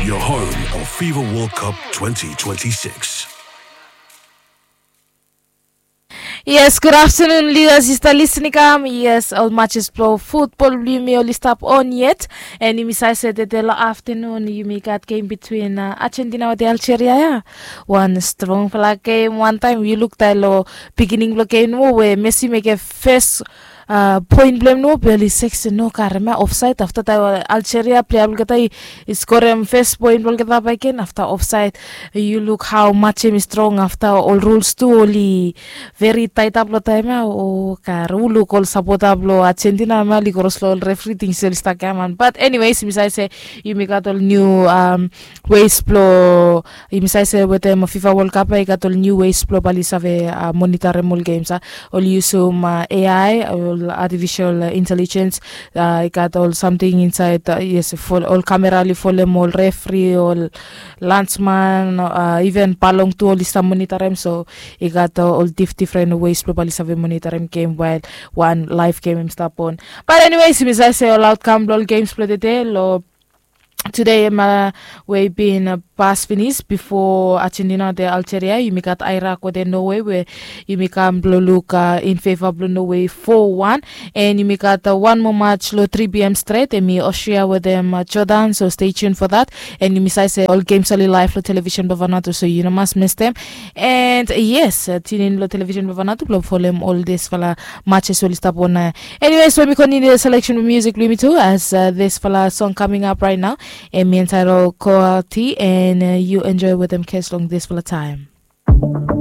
Your home of FIFA World Cup 2026. Yes, good afternoon, leaders. Está listening. Yes, all matches pro football. You may only stop on yet. And you miss I said that the afternoon you may got game between Argentina and Algeria. Yeah. One strong flag game. One time you looked at the beginning of game where Messi make a first point blame no barely 6 no karma offside after the Algeria player will score first point will get up again after offside. You look how much him is strong after all rules too only very tight up lo time o karulu call supportable Argentina mali koroslo referee things still stuck man. But anyways I say you make all new ways flow you say with them FIFA World Cup I got all new ways flow bali save monitor all games all use AI all artificial intelligence I got all something inside yes for all camera li for them all referee all landsman even palong to all this monitor them so I got all different ways probably save monitor them game while one live game stop on but anyways I say all outcome all games play today today we been past finish before Argentina de Algeria you make at Iraq with Norway where you make look in favor of Norway 4-1 and you make at one more match 3 p.m. straight and me Austria with them Jordan so stay tuned for that and you miss I say all games only live for television Bavanato so you must miss them and yes tune in television Bavanato club for them all this fella matches will stop on anyways when we continue the selection of music limit too as this fella song coming up right now and me entitled Coati and you enjoy with them case long this for the time.